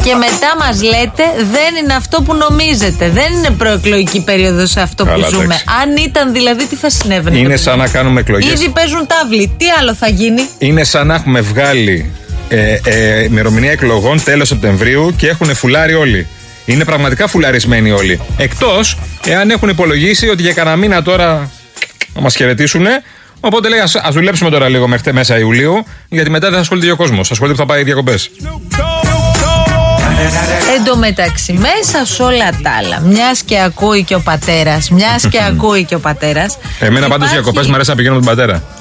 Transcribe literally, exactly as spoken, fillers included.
Και μετά μας λέτε δεν είναι αυτό που νομίζετε. Δεν είναι προεκλογική περίοδος αυτό που ζούμε. Εντάξει. Αν ήταν δηλαδή, τι θα συνέβαινε? Είναι σαν να κάνουμε εκλογές. Ήδη παίζουν τάβλη. Τι άλλο θα γίνει? Είναι σαν να έχουμε βγάλει ε, ε, ημερομηνία εκλογών τέλος Σεπτεμβρίου και έχουν φουλάρει όλοι. Είναι πραγματικά φουλαρισμένοι όλοι. Εκτός εάν έχουν υπολογίσει ότι για κανένα μήνα τώρα να μας χαιρετήσουν. Οπότε λέει ας, ας δουλέψουμε τώρα λίγο μέχρι μέσα Ιουλίου, γιατί μετά δεν θα ασχολείται και ο κόσμος. Ασχολείται που θα πάει διακοπές. Εν τω μεταξύ, μέσα σε όλα τα άλλα, μιας και ακούει και ο πατέρας, μιας και ακούει και ο πατέρας. Εμένα υπάρχει... πάντως διακοπές μου αρέσει να πηγαίνω με τον πατέρα.